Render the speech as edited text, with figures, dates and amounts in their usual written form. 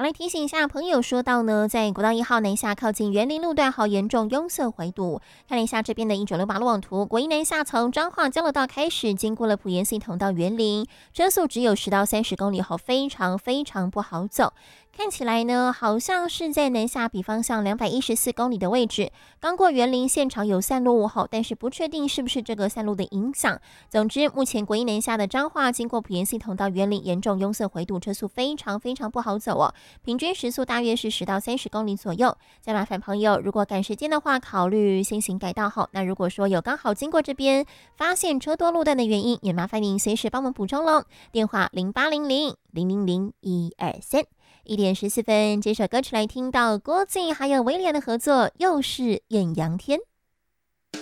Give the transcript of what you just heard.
来提醒一下朋友，说到呢，在国道1号南下靠近园林路段好严重拥塞回堵。看了一下这边的1968路网图，国一南下从彰化交流道开始，经过了埔盐系统到园林，车速只有10到30公里后，非常非常不好走。看起来呢，好像是在南下北方向214公里的位置，刚过园林，现场有散落物后，但是不确定是不是这个散落的影响。总之，目前国一南下的彰化经过埔盐系统到园林，严重拥塞回堵，车速非常非常不好走哦，平均时速大约是10到30公里左右。再麻烦朋友，如果赶时间的话，考虑先行改道后。那如果说有刚好经过这边，发现车多路段的原因，也麻烦您随时帮忙补充喽。电话0800-000-123。1点14分，这首歌曲来听到郭靖还有威廉的合作，又是艳阳天。